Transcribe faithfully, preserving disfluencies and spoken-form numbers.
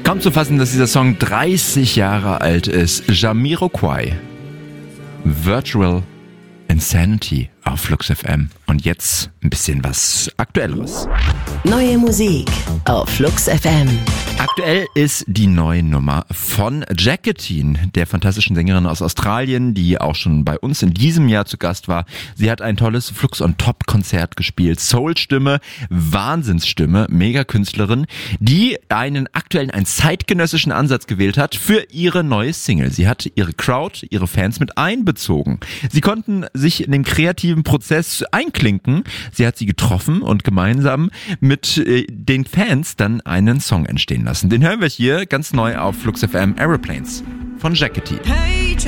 Kaum zu fassen, dass dieser Song dreißig Jahre alt ist. Jamiroquai. Virtual Insanity auf Flux F M. Und jetzt ein bisschen was Aktuelleres. Neue Musik auf Flux F M. Aktuell ist die neue Nummer von Jacqueline, der fantastischen Sängerin aus Australien, die auch schon bei uns in diesem Jahr zu Gast war. Sie hat ein tolles Flux on Top Konzert gespielt. Soul-Stimme, Wahnsinnsstimme, Mega-Künstlerin, die einen aktuellen, einen zeitgenössischen Ansatz gewählt hat für ihre neue Single. Sie hat ihre Crowd, ihre Fans mit einbezogen. Sie konnten sich in den kreativen Prozess einklinken. Sie hat sie getroffen und gemeinsam mit äh, den Fans dann einen Song entstehen lassen. Den hören wir hier ganz neu auf Flux F M, Aeroplanes von Jacqueline. Hey,